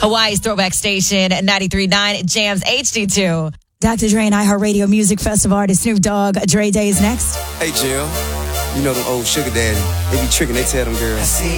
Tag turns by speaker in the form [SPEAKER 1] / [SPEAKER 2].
[SPEAKER 1] Hawaii's throwback station, 93.9 Jams HD2.
[SPEAKER 2] Dr. Dre and iHeartRadio Music Festival artist Snoop Dogg. Dre Day is next.
[SPEAKER 3] Hey, Jim. You know them old sugar daddy. They be tricking, they tell them girls.